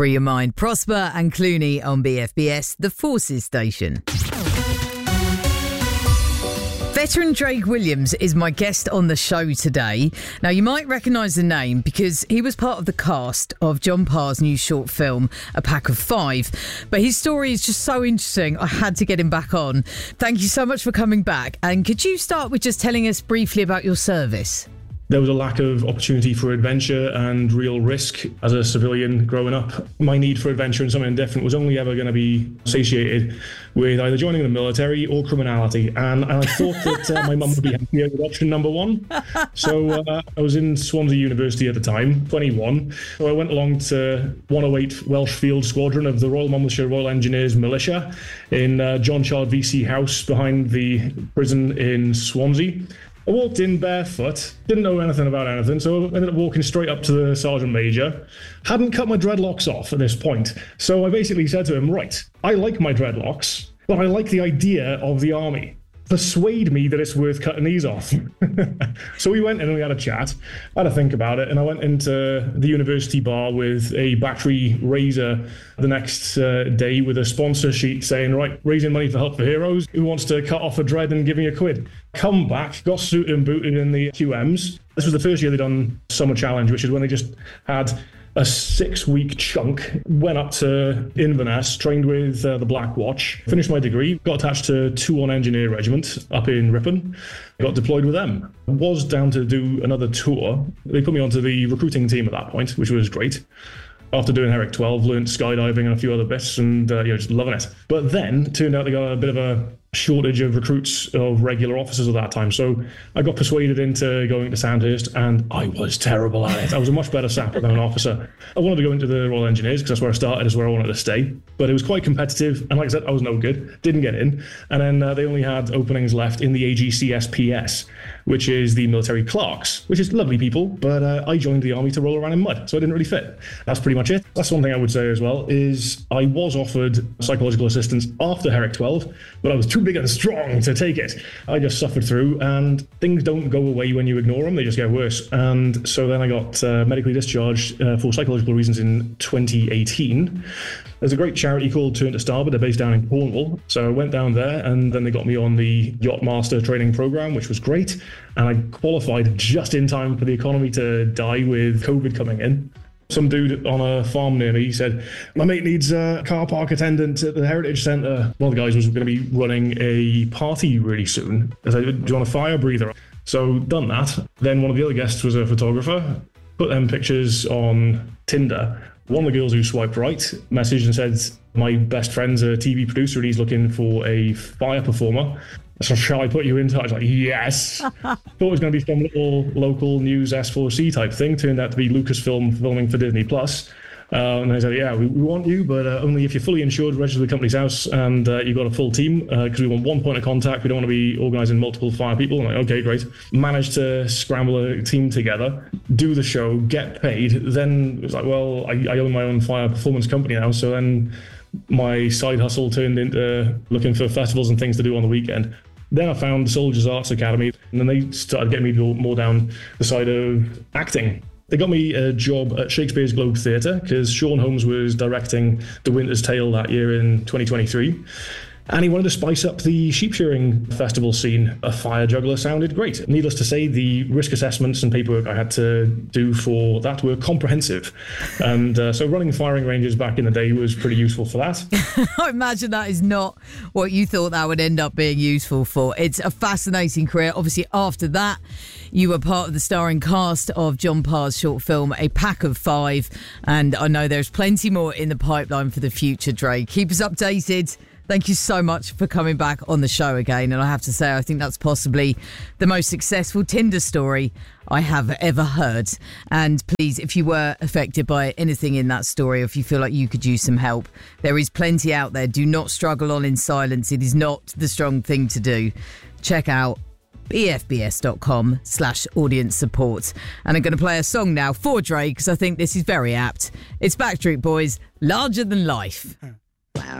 Free your mind. Prosper and Clooney on BFBS, the Forces station. Veteran Drake Williams is my guest on the show today. Now, you might recognise the name because he was part of the cast of John Parr's new short film, A Pack of Five. But his story is just so interesting, I had to get him back on. Thank you so much for coming back. And could you start with just telling us briefly about your service? There was a lack of opportunity for adventure and real risk as a civilian growing up. My need for adventure and something different was only ever going to be satiated with either joining the military or criminality. And I thought that my mum would be happier with option number one. So I was in Swansea University at the time, 21. So I went along to 108 Welsh Field Squadron of the Royal Monmouthshire Royal Engineers Militia in John Chard VC House behind the prison in Swansea. I walked in barefoot, didn't know anything about anything, so I ended up walking straight up to the Sergeant Major. Hadn't cut my dreadlocks off at this point, so I basically said to him, right, I like my dreadlocks, but I like the idea of the army. Persuade me that it's worth cutting these off. So we went in and we had a chat. I had to think about it, and I went into the university bar with a battery razor the next day with a sponsor sheet saying, right, raising money for Help for Heroes. Who wants to cut off a dread and give me a quid? Come back, got suited and booted in the QMs. This was the first year they'd done Summer Challenge, which is when they just had a 6-week chunk, went up to Inverness, trained with the Black Watch, finished my degree, got attached to 2-1 Engineer Regiment up in Ripon, got deployed with them. Was down to do another tour. They put me onto the recruiting team at that point, which was great. After doing Herrick 12, learned skydiving and a few other bits and just loving it. But then turned out they got a bit of a shortage of recruits of regular officers at that time. So I got persuaded into going to Sandhurst, and I was terrible at it. I was a much better sapper than an officer. I wanted to go into the Royal Engineers because that's where I started, is where I wanted to stay. But it was quite competitive, and like I said, I was no good. Didn't get in. And then they only had openings left in the AGCSPS, which is the military clerks, which is lovely people, but I joined the army to roll around in mud, so I didn't really fit. That's pretty much it. That's one thing I would say as well, is I was offered psychological assistance after Herrick 12, but I was too big and strong to take it. I just suffered through, and things don't go away when you ignore them, they just get worse. And so then I got medically discharged for psychological reasons in 2018. There's a great charity called Turn to Starboard. They're based down in Cornwall. So I went down there, and then they got me on the Yacht Master training program, which was great. And I qualified just in time for the economy to die with COVID coming in. Some dude on a farm near me said, my mate needs a car park attendant at the Heritage Centre. One of the guys was going to be running a party really soon. I said, do you want a fire breather? So done that. Then one of the other guests was a photographer. Put them pictures on Tinder. One of the girls who swiped right messaged and said, my best friend's a TV producer and he's looking for a fire performer. So shall I put you in touch? Like, yes. Thought it was going to be some little local news S4C type thing. Turned out to be Lucasfilm filming for Disney Plus. And they said, yeah, we want you, but only if you're fully insured, registered with the company's house, and you've got a full team, because we want one point of contact. We don't want to be organising multiple fire people. I'm like, okay, great. Managed to scramble a team together, do the show, get paid. Then it was like, well, I own my own fire performance company now. So then my side hustle turned into looking for festivals and things to do on the weekend. Then I found the Soldiers Arts Academy, and then they started getting me more down the side of acting. They got me a job at Shakespeare's Globe Theatre because Sean Holmes was directing The Winter's Tale that year in 2023. And he wanted to spice up the sheep shearing festival scene. A fire juggler sounded great. Needless to say, the risk assessments and paperwork I had to do for that were comprehensive. And so running firing ranges back in the day was pretty useful for that. I imagine that is not what you thought that would end up being useful for. It's a fascinating career. Obviously, after that, you were part of the starring cast of John Parr's short film, A Pack of Five. And I know there's plenty more in the pipeline for the future, Drake. Keep us updated. Thank you so much for coming back on the show again. And I have to say, I think that's possibly the most successful Tinder story I have ever heard. And please, if you were affected by anything in that story, or if you feel like you could use some help, there is plenty out there. Do not struggle on in silence. It is not the strong thing to do. Check out bfbs.com/audience support. And I'm going to play a song now for Drake because I think this is very apt. It's Backstreet Boys, Larger Than Life.